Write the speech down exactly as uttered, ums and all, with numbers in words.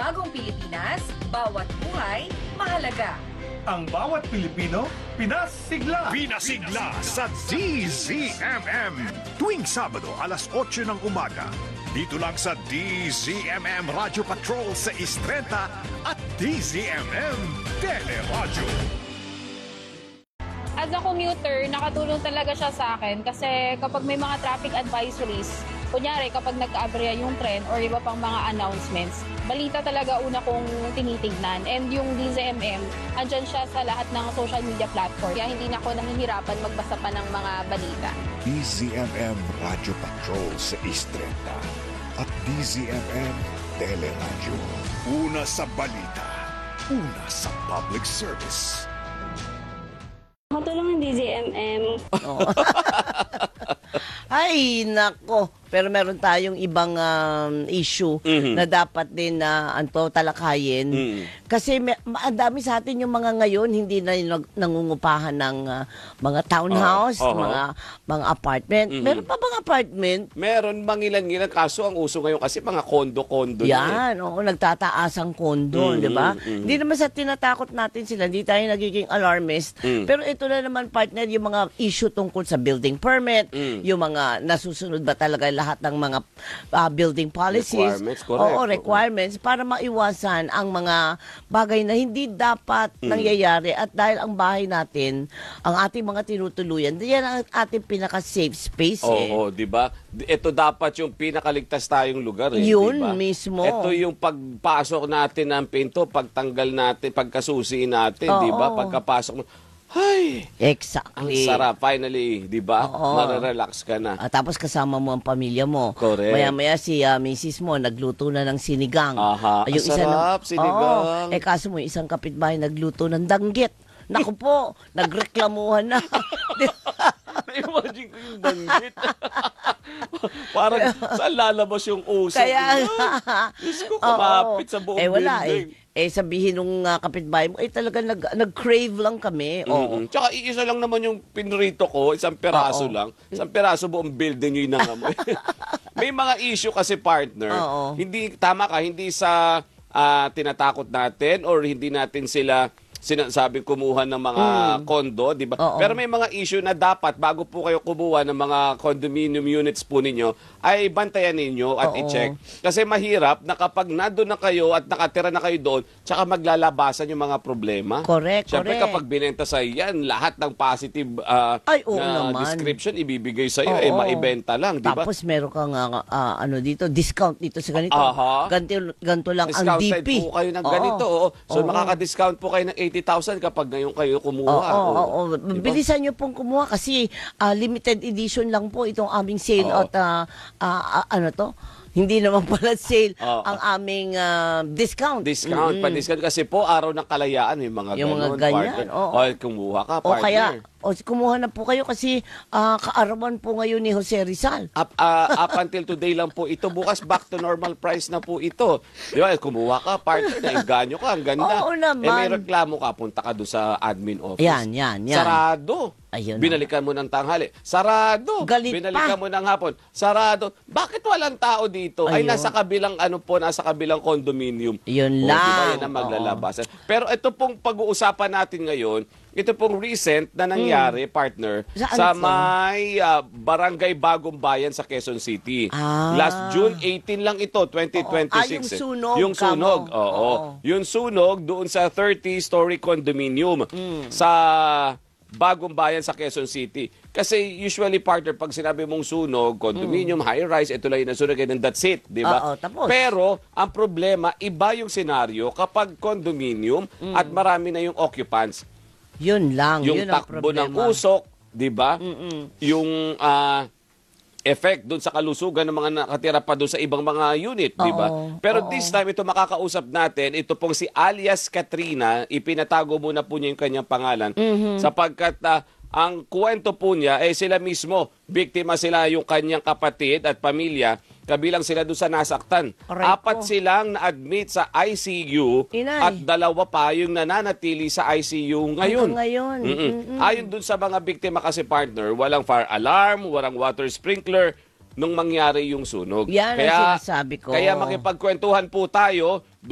bagong Pilipinas, bawat buhay, mahalaga. Ang bawat Pilipino, pinasigla. Pinasigla sa D Z M M. Tuwing Sabado, alas otso ng umaga. Dito lang sa D Z M M Radio Patrol sa Istrenta at D Z M M Teleradyo. As a commuter, nakatulong talaga siya sa akin kasi kapag may mga traffic advisories, kunyari kapag nagka-aberya yung tren or iba pang mga announcements, balita talaga una kong tinitignan. And yung D Z M M, andyan siya sa lahat ng social media platform. Kaya hindi na ako nahihirapan magbasa pa ng mga balita. D Z M M Radio Patrol sa Istrenta at D Z M M Teleradyo. Una sa balita, una sa public service. Matulong ng D Z M M. Ay, nako. Pero meron tayong ibang um, issue Mhm. na dapat din na anto talakayin. Mhm. Kasi may, ma- ang dami sa atin yung mga ngayon hindi na yung nag- nangungupahan ng ah, mga townhouse, Oo. mga mga apartment. Mhm. Meron pa bang apartment? Meron mangilan-ngilan, kaso ang uso ngayon kasi mga kondo-kondo na eh. Yan, oo, nagtataas ang kondo, Mhm, di ba? mhm. Hindi naman sa tinatakot natin sila, hindi tayo nagiging alarmist. Mm. Pero ito na naman, partner, yung mga issue tungkol sa building permit, Mm. yung mga nasusunod ba talaga lahat ng mga ah, building policies. Requirements, correct. Oo, requirements, para maiwasan ang mga bagay na hindi dapat Mm. nangyayari. At dahil ang bahay natin, ang ating mga tinutuluyan, yan ang ating pinaka-safe space. eh. Oo, di ba? Ito dapat yung pinakaligtas tayong lugar eh, Yun di ba? mismo. Ito yung pagpasok natin ng pinto, pagtanggal natin, pagkasusi natin, di ba? Oo. Pagkapasok mo, ay, ang Exactly. sarap, finally, di ba? Oo. Marerelax ka na. Ah, tapos kasama mo ang pamilya mo. Correct. Maya-maya si ah, misis mo nagluto na ng sinigang. Aha, Ah, ang sarap, sinigang. Oo. Eh kaso mo, isang kapitbahay nagluto ng danggit. Naku po, nagreklamuhan na. Na-imagine ko yung danggit. Parang saan lalabas yung usok? Kaya Diyos ko, Oo. kumapit sa buong eh, wala building. eh. Eh sabihin nung ah, kapitbahay mo, eh talaga nag, nag-crave lang kami. Oo. Mm. Tsaka iisa lang naman yung pinrito ko, isang peraso Oo. lang. Isang peraso buong building yung nangamoy. May mga issue kasi, partner. Oo. Hindi, tama ka, hindi sa ah, tinatakot natin or hindi natin sila sinasabing kumuha ng mga kondo, di ba? Oo. Pero may mga issue na dapat bago po kayo kumuha ng mga condominium units po ninyo, ay bantayan ninyo at Oo. i-check. Kasi mahirap na kapag nandun na kayo at nakatira na kayo doon, tsaka maglalabasan yung mga problema. Correct, Siyempre correct. kapag binenta sa yan, lahat ng positive ah, Ay, oo na naman. description ibibigay sa iyo, eh Oo. maibenta lang, di ba? Tapos meron kang ah, ah, ano dito, discount dito sa ganito. Aha. Ganito, ganito lang ang D Discounted P. po kayo ng Oo. ganito. Oo. So Oo. makaka-discount po kayo ng eighty thousand kapag ngayon kayo Oo, kumuha. oo, Oo. oo. Di ba? Bilisan niyo pong kumuha kasi ah, limited edition lang po itong aming sale Oo. at ah, ah, ah, ano to? Hindi naman pala sale Oo. ang aming ah, discount. Discount, Mm-mm. pa-discount kasi po araw ng kalayaan may mga Yung mga ganon, ganyan, partner. oo. O kumuha ka, O partner. kaya, o kumuha na po kayo kasi ah, kaarawan po ngayon ni Jose Rizal. Up, ah, up until today lang po ito. Bukas back to normal price na po ito. Di ba? Kumuha ka, partner. Nainganyo ka. Ang ganda. Oo naman. Eh, may reklamo ka. Punta ka doon sa admin office. Yan, yan, yan. Sarado. Ayun na. Binalikan mo ng tanghali. Sarado. Galit Binalikan pa. mo ng hapon. Sarado. Bakit walang tao dito? Ay, Ayun. nasa kabilang ano po, nasa kabilang condominium. Yun O, Di ba? lang. Yan ang maglalabasan. Pero ito pong pag-uusapan natin ngayon, ito pong recent na nangyari, partner, Hmm. Saan sa to? may ah, Barangay Bagong Bayan sa Quezon City. Ah. Last June eighteen lang ito, twenty twenty-six. Oo. Ah, yung eh. sunog, Yung sunog, kamo. oo. Oo. Yung sunog doon sa thirty-story condominium Hmm. sa Bagong Bayan sa Quezon City. Kasi usually, partner, pag sinabi mong sunog, condominium, high-rise, ito lang yung nasunog, and that's it, di ba? Hmm. Oo, tapos? Pero, ang problema, iba yung senaryo kapag condominium at marami na yung occupants. Yun lang. Yung yun ang takbo ng problema. usok, di ba? Yung ah, effect doon sa kalusugan ng mga nakatira pa doon sa ibang mga unit, di ba? Oo, Pero oo. this time, ito makakausap natin, ito pong si alias Katrina, ipinatago muna po niya yung kanyang pangalan, Mm-hmm. sapagkat ah, ang kwento po niya, eh sila mismo, biktima sila yung kanyang kapatid at pamilya, kabilang sila doon sa nasaktan. Aray Apat ko. silang na-admit sa I C U Inay. at dalawa pa yung nananatili sa I C U ngayon. Hanggang ngayon. Mm-mm. Mm-mm. Ayon dun sa mga biktima kasi, partner, walang fire alarm, walang water sprinkler nung mangyari yung sunog. Yan ang sinasabi ko. Kaya makipagkwentuhan po tayo